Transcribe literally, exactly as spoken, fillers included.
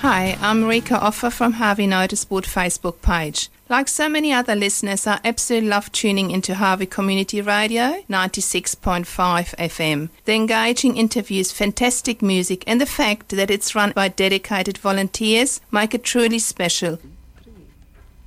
Hi, I'm Rika Offer from Harvey Noticeboard Facebook page. Like so many other listeners, I absolutely love tuning into Harvey Community Radio, ninety-six point five F M. The engaging interviews, fantastic music, and the fact that it's run by dedicated volunteers make it truly special.